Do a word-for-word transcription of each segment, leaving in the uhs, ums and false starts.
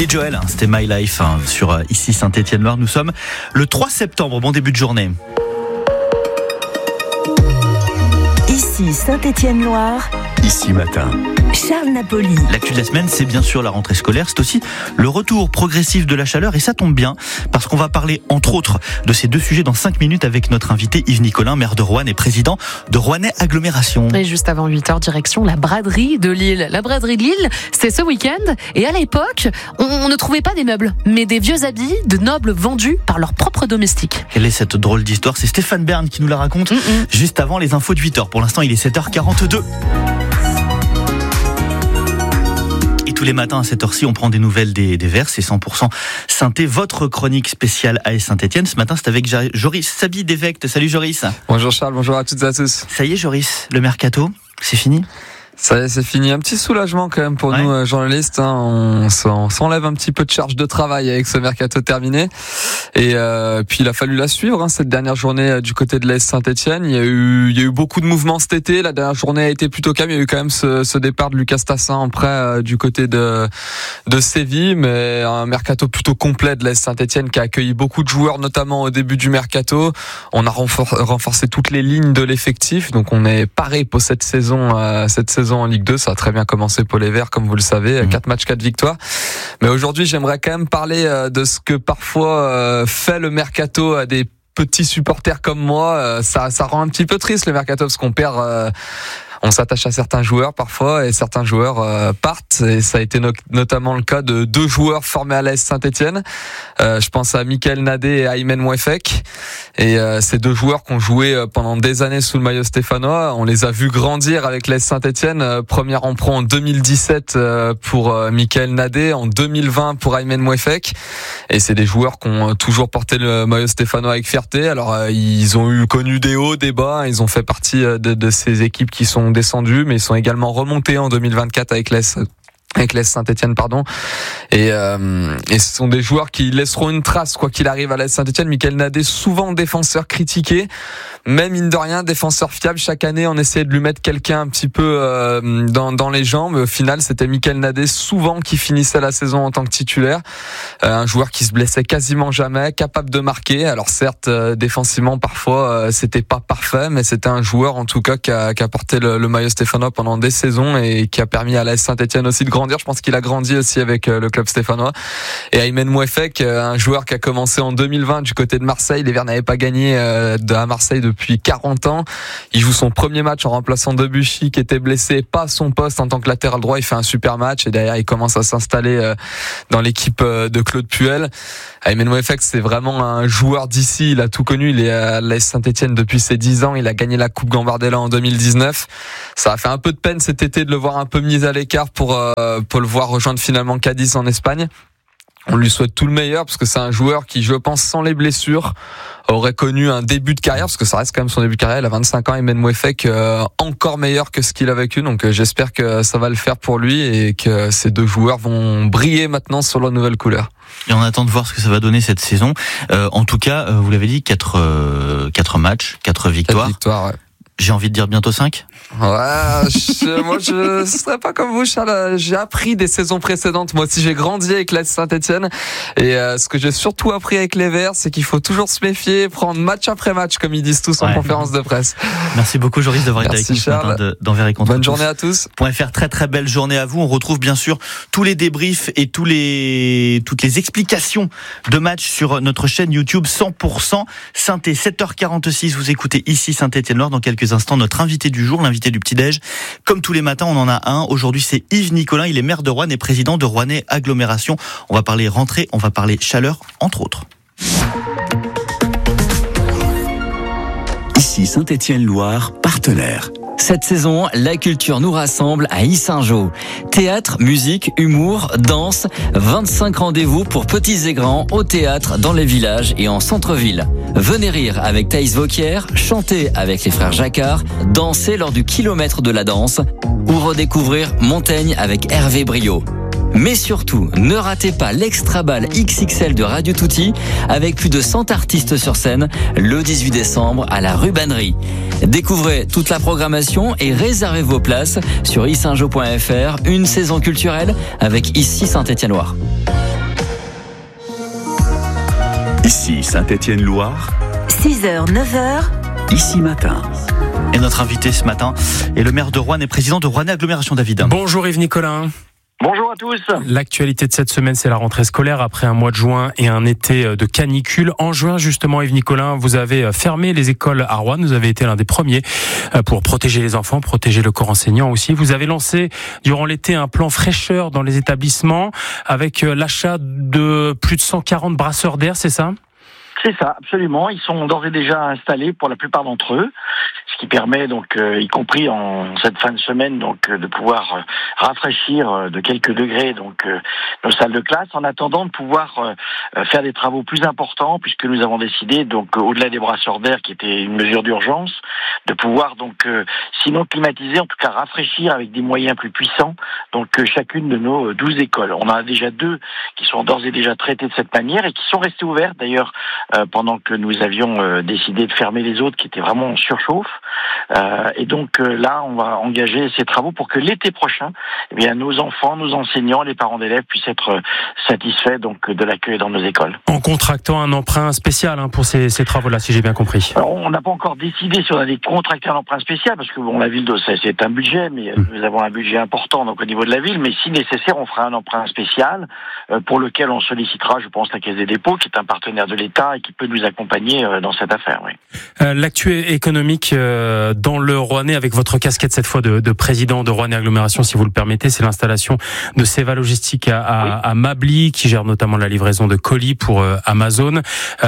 Billy Joel, c'était My Life hein, sur euh, ici Saint-Étienne-Loire. Nous sommes le trois septembre. Bon début de journée. Ici Saint-Étienne-Loire. Ici matin. Charles Napoli. L'actu de la semaine, c'est bien sûr la rentrée scolaire, c'est aussi le retour progressif de la chaleur et ça tombe bien parce qu'on va parler entre autres de ces deux sujets dans cinq minutes avec notre invité Yves Nicolin, maire de Roanne et président de Rouennais Agglomération. Et juste avant huit heures, direction la braderie de Lille. La braderie de Lille, c'est ce week-end et à l'époque, on, on ne trouvait pas des meubles, mais des vieux habits de nobles vendus par leurs propres domestiques. Quelle est cette drôle d'histoire? C'est Stéphane Bern qui nous la raconte Mm-mm. juste avant les infos de huit heures. Pour l'instant, il est sept heures quarante-deux. Tous les matins à cette heure-ci, on prend des nouvelles des, des Verts, c'est cent pour cent synthé. Votre chronique spéciale A S Saint-Étienne. Ce matin, c'est avec Joris Sabi d'Évecte. Salut Joris. Bonjour Charles, bonjour à toutes et à tous. Ça y est Joris, le mercato, c'est fini ? Ça y est, c'est fini. Un petit soulagement quand même pour ouais. nous journalistes. Hein. On, on s'enlève un petit peu de charge de travail avec ce mercato terminé. Et euh, puis il a fallu la suivre hein, cette dernière journée du côté de l'A S Saint-Étienne. Il y a eu, il y a eu beaucoup de mouvements cet été. La dernière journée a été plutôt calme. Il y a eu quand même ce, ce départ de Lucas Tassin en prêt euh, du côté de de Séville, mais un mercato plutôt complet de l'A S Saint-Étienne qui a accueilli beaucoup de joueurs, notamment au début du mercato. On a renfor- renforcé toutes les lignes de l'effectif, donc on est paré pour cette saison, euh, cette saison en Ligue deux, ça a très bien commencé pour les Verts, comme vous le savez, quatre matchs, quatre victoires. Mais aujourd'hui, j'aimerais quand même parler de ce que parfois fait le mercato à des petits supporters comme moi. Ça, ça rend un petit peu triste le mercato parce qu'on perd. Euh, On s'attache à certains joueurs parfois et certains joueurs euh, partent et ça a été no- notamment le cas de deux joueurs formés à l'A S Saint-Étienne. Euh, je pense à Michael Nadé et Aymen Mouefek et euh, ces deux joueurs qui ont joué pendant des années sous le maillot stéphanois. On les a vus grandir avec l'A S Saint-Étienne. Euh, première en pro en deux mille dix-sept euh, pour euh, Michael Nadé, en deux mille vingt pour Aymen Mouefek et c'est des joueurs qui ont toujours porté le maillot stéphanois avec fierté. Alors euh, ils ont eu connu des hauts, des bas. Ils ont fait partie de, de ces équipes qui sont descendus, mais ils sont également remontés en deux mille vingt-quatre avec l'A S avec l'A S Saint-Étienne, pardon. Et, euh, et ce sont des joueurs qui laisseront une trace, quoi qu'il arrive à l'A S Saint-Étienne. Michael Nadé, souvent défenseur critiqué, même mine de rien, défenseur fiable. Chaque année, on essayait de lui mettre quelqu'un un petit peu euh, dans, dans les jambes. Au final, c'était Michael Nadé, souvent qui finissait la saison en tant que titulaire. Euh, un joueur qui se blessait quasiment jamais, capable de marquer. Alors certes, euh, défensivement, parfois, euh, c'était pas parfait, mais c'était un joueur, en tout cas, qui a, qui a porté le, le maillot stéphanois pendant des saisons et qui a permis à l'A S Saint-Étienne aussi de grandir. Je pense qu'il a grandi aussi avec le club stéphanois. Et Aymen Mouefek, un joueur qui a commencé en deux mille vingt du côté de Marseille. Les Verts n'avaient pas gagné à Marseille depuis quarante ans. Il joue son premier match en remplaçant Debuchy qui était blessé, pas à son poste en tant que latéral droit. Il fait un super match et derrière il commence à s'installer dans l'équipe de Claude Puel. Aymen Mouefek, c'est vraiment un joueur d'ici. Il a tout connu. Il est à l'A S Saint-Étienne depuis ses dix ans. Il a gagné la Coupe Gambardella en deux mille dix-neuf. Ça a fait un peu de peine cet été de le voir un peu mis à l'écart pour euh, pour le voir rejoindre finalement Cadiz en Espagne. On lui souhaite tout le meilleur parce que c'est un joueur qui, je pense, sans les blessures, aurait connu un début de carrière parce que ça reste quand même son début de carrière. Il a vingt-cinq ans, Aymen Mouefek, euh, encore meilleur que ce qu'il a vécu. Donc euh, j'espère que ça va le faire pour lui et que ces deux joueurs vont briller maintenant sur leur nouvelle couleur. Et on attend de voir ce que ça va donner cette saison. Euh, en tout cas, euh, vous l'avez dit, quatre euh, quatre matchs, quatre victoires. quatre victoires, ouais. J'ai envie de dire bientôt cinq. Ouais, je, moi je serais pas comme vous, Charles. J'ai appris des saisons précédentes. Moi aussi, j'ai grandi avec l'A S Saint-Étienne. Et euh, ce que j'ai surtout appris avec les Verts, c'est qu'il faut toujours se méfier, prendre match après match, comme ils disent tous en ouais. conférence de presse. Merci beaucoup, Joris, d'avoir été avec nous ce matin de, d'Envers et contre. Bonne journée à tous. .fr, très très belle journée à vous. On retrouve bien sûr tous les débriefs et tous les toutes les explications de matchs sur notre chaîne YouTube cent pour cent synthé. sept heures quarante-six, vous écoutez ici Saint-Étienne-Loire. Dans quelques instants, notre invité du jour, l'invité du petit-déj. Comme tous les matins, on en a un. Aujourd'hui, c'est Yves Nicolin. Il est maire de Roanne et président de Rouennais Agglomération. On va parler rentrée, on va parler chaleur, entre autres. Ici Saint-Étienne-Loire, partenaire. Cette saison, la culture nous rassemble à Yssingeaux. Théâtre, musique, humour, danse, vingt-cinq rendez-vous pour petits et grands au théâtre, dans les villages et en centre-ville. Venez rire avec Thaïs Vauquier, chanter avec les frères Jacquard, danser lors du kilomètre de la danse ou redécouvrir Montaigne avec Hervé Briot. Mais surtout, ne ratez pas l'extra bal X X L de Radio Tutti avec plus de cent artistes sur scène le dix-huit décembre à la Rubannerie. Découvrez toute la programmation et réservez vos places sur yssingeaux point f r. Une saison culturelle avec Ici Saint-Étienne-Loire. Ici Saint-Étienne-Loire, six heures, neuf heures. Ici Matin. Et notre invité ce matin est le maire de Roanne et président de Roanne Agglomération, David. Bonjour Yves Nicolin. Bonjour à tous. L'actualité de cette semaine, c'est la rentrée scolaire après un mois de juin et un été de canicule. En juin, justement, Yves Nicolin, vous avez fermé les écoles à Roanne. Vous avez été l'un des premiers pour protéger les enfants, protéger le corps enseignant aussi. Vous avez lancé durant l'été un plan fraîcheur dans les établissements avec l'achat de plus de cent quarante brasseurs d'air, c'est ça ? C'est ça, absolument. Ils sont d'ores et déjà installés pour la plupart d'entre eux, ce qui permet donc, euh, y compris en cette fin de semaine, donc euh, de pouvoir euh, rafraîchir euh, de quelques degrés donc euh, nos salles de classe, en attendant de pouvoir euh, faire des travaux plus importants, puisque nous avons décidé donc euh, au-delà des brasseurs d'air, qui était une mesure d'urgence, de pouvoir donc euh, sinon climatiser, en tout cas rafraîchir avec des moyens plus puissants, donc euh, chacune de nos douze écoles. On en a déjà deux qui sont d'ores et déjà traitées de cette manière et qui sont restées ouvertes d'ailleurs. Euh, pendant que nous avions euh, décidé de fermer les autres qui étaient vraiment en surchauffe. Euh, et donc euh, là, on va engager ces travaux pour que l'été prochain, eh bien, nos enfants, nos enseignants, les parents d'élèves puissent être euh, satisfaits donc, de l'accueil dans nos écoles. En contractant un emprunt spécial hein, pour ces, ces travaux-là, si j'ai bien compris. Alors, on n'a pas encore décidé si on allait contracter un emprunt spécial, parce que bon, la ville d'Ossès, c'est un budget, mais mmh. nous avons un budget important donc, au niveau de la ville, mais si nécessaire, on fera un emprunt spécial euh, pour lequel on sollicitera, je pense, la Caisse des dépôts, qui est un partenaire de l'État et qui peut nous accompagner euh, dans cette affaire. Oui. Euh, L'actu économique euh, dans le Roannais, avec votre casquette cette fois de, de président de Roanne Agglomération, si vous le permettez, c'est l'installation de Seva Logistique à, à, oui. à Mably, qui gère notamment la livraison de colis pour euh, Amazon.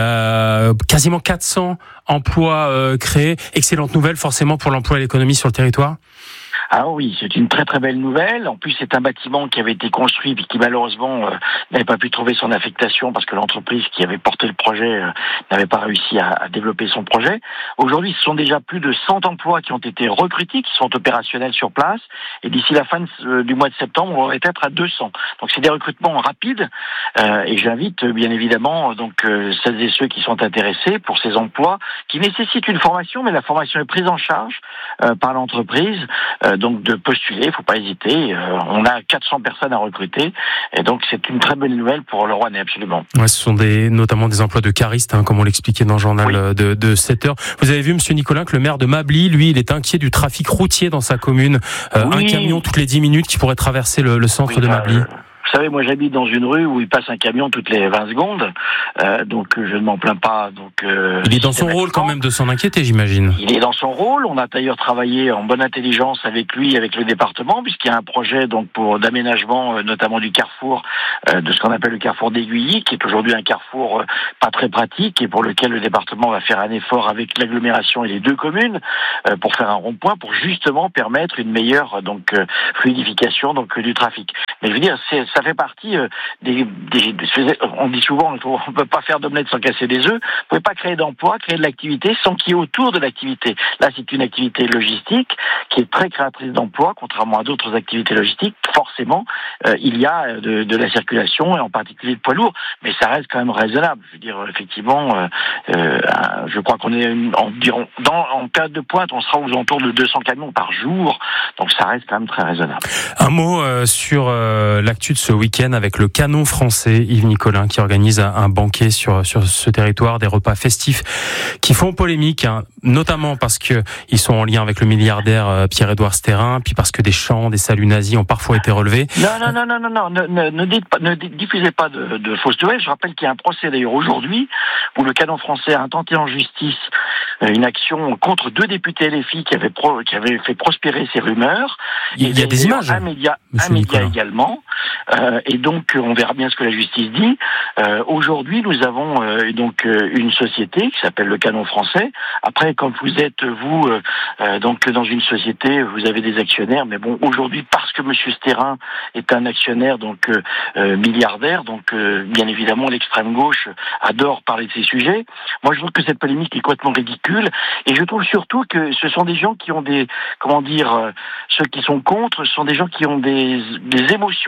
Euh, quasiment quatre cents emplois euh, créés. Excellente nouvelle forcément pour l'emploi et l'économie sur le territoire. Ah oui, c'est une très très belle nouvelle. En plus, c'est un bâtiment qui avait été construit et qui malheureusement euh, n'avait pas pu trouver son affectation parce que l'entreprise qui avait porté le projet euh, n'avait pas réussi à, à développer son projet. Aujourd'hui, ce sont déjà plus de cent emplois qui ont été recrutés, qui sont opérationnels sur place. Et d'ici la fin de, euh, du mois de septembre, on va être à deux cents. Donc, c'est des recrutements rapides. Euh, et j'invite bien évidemment donc euh, celles et ceux qui sont intéressés pour ces emplois qui nécessitent une formation, mais la formation est prise en charge euh, par l'entreprise. Euh, donc de postuler, il ne faut pas hésiter. Euh, on a quatre cents personnes à recruter, et donc c'est une très bonne nouvelle pour le Roannais, absolument. Ouais, ce sont des, notamment des emplois de caristes, hein, comme on l'expliquait dans le journal oui. de, de sept heures. Vous avez vu, Monsieur Nicolin, que le maire de Mably, lui, il est inquiet du trafic routier dans sa commune. Euh, oui. Un camion toutes les dix minutes qui pourrait traverser le, le centre oui, de Mably. Euh... Vous savez, moi j'habite dans une rue où il passe un camion toutes les vingt secondes, euh, donc je ne m'en plains pas. Donc euh, il est dans son rôle quand même de s'en inquiéter, j'imagine. Il est dans son rôle. On a d'ailleurs travaillé en bonne intelligence avec lui, avec le département, puisqu'il y a un projet donc pour d'aménagement, euh, notamment du carrefour, euh, de ce qu'on appelle le carrefour d'Aiguilly, qui est aujourd'hui un carrefour euh, pas très pratique et pour lequel le département va faire un effort avec l'agglomération et les deux communes euh, pour faire un rond-point pour justement permettre une meilleure donc euh, fluidification donc du trafic. Mais je veux dire, c'est ça fait partie euh, des, des, des... On dit souvent qu'on ne peut pas faire d'omelette sans casser des œufs. Vous ne pouvez pas créer d'emploi, créer de l'activité sans qu'il y ait autour de l'activité. Là, c'est une activité logistique qui est très créatrice d'emplois, contrairement à d'autres activités logistiques. Forcément, euh, il y a de, de la circulation, et en particulier de poids lourds, mais ça reste quand même raisonnable. Je veux dire, effectivement, euh, euh, je crois qu'on est en, dans, en période de pointe, on sera aux alentours de deux cents camions par jour, donc ça reste quand même très raisonnable. Un mot euh, sur euh, l'actu de ce week-end avec le Canon français, Yves Nicolin, qui organise un banquet sur sur ce territoire, des repas festifs qui font polémique, hein, notamment parce que ils sont en lien avec le milliardaire euh, Pierre-Édouard Stérin, puis parce que des chants, des saluts nazis ont parfois été relevés. Non, non, non, non, non, non, ne, ne, ne, dites pas, ne diffusez pas de, de fausses nouvelles. Je rappelle qu'il y a un procès d'ailleurs aujourd'hui où le Canon français a intenté en justice une action contre deux députés L F I qui avaient, pro, qui avaient fait prospérer ces rumeurs. Il y a, il y a des images. Un média, un média également. Euh, et donc, on verra bien ce que la justice dit. Euh, aujourd'hui, nous avons euh, donc euh, une société qui s'appelle le Canon français. Après, quand vous êtes, vous, euh, euh, donc dans une société, vous avez des actionnaires. Mais bon, aujourd'hui, parce que Monsieur Stérin est un actionnaire donc euh, euh, milliardaire, donc euh, bien évidemment, l'extrême gauche adore parler de ces sujets. Moi, je trouve que cette polémique est complètement ridicule. Et je trouve surtout que ce sont des gens qui ont des, comment dire, euh, ceux qui sont contre, ce sont des gens qui ont des, des émotions à géométrie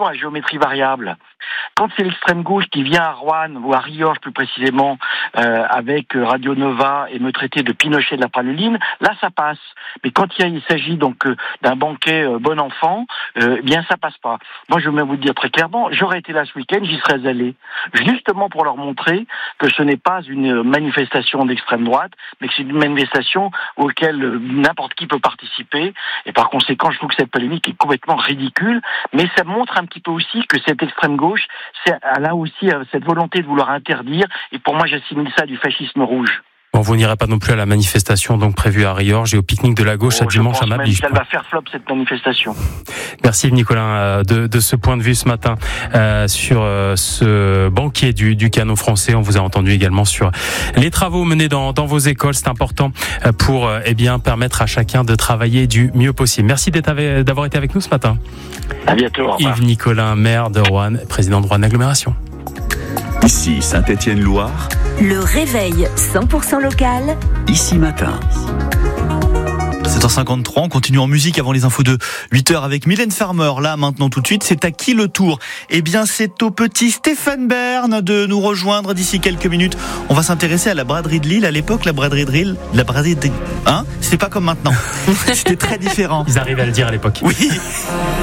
géométrie variable. Quand c'est l'extrême gauche qui vient à Roanne ou à Riorges plus précisément euh, avec Radio Nova et me traiter de Pinochet de la praluline, là ça passe. Mais quand il, y a, il s'agit donc euh, d'un banquet euh, bon enfant, euh, bien ça passe pas. Moi je vais vous dire très clairement, j'aurais été là ce week-end, j'y serais allé justement pour leur montrer que ce n'est pas une manifestation d'extrême droite, mais que c'est une manifestation auquel euh, n'importe qui peut participer. Et par conséquent, je trouve que cette polémique est complètement ridicule, mais ça montre un petit peu aussi que cette extrême gauche, c'est, elle a aussi euh, cette volonté de vouloir interdire, et pour moi j'assimile ça du fascisme rouge. Bon, vous n'irez pas non plus à la manifestation donc prévue à Riorges et au pique-nique de la gauche oh, à dimanche à Mabliche. Elle va faire flop cette manifestation. Merci Nicolas de, de ce point de vue ce matin euh, sur euh, ce banquier du, du Canot français. On vous a entendu également sur les travaux menés dans, dans vos écoles. C'est important pour euh, eh bien permettre à chacun de travailler du mieux possible. Merci d'être avec, d'avoir été avec nous ce matin. À bientôt. Yves Nicolas, maire de Roanne, président de Roanne Agglomération. Ici Saint-Étienne-Loire. Le réveil cent pour cent local. Ici Matin. sept heures cinquante-trois, on continue en musique avant les infos de huit heures avec Mylène Farmer. Là, maintenant, tout de suite, c'est à qui le tour? Eh bien, c'est au petit Stéphane Bern de nous rejoindre d'ici quelques minutes. On va s'intéresser à la braderie de Lille. À l'époque, la braderie de Lille, la braderie de... Hein? C'était pas comme maintenant. C'était très différent. Ils arrivaient à le dire à l'époque. Oui.